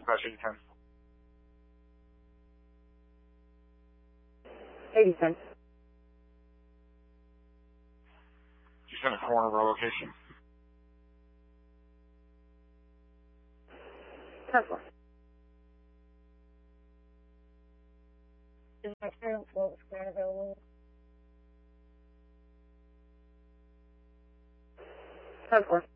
Dispatch 8010. 8010. Just in the corner of our location. 10-4. Is my current float square available? 10-4.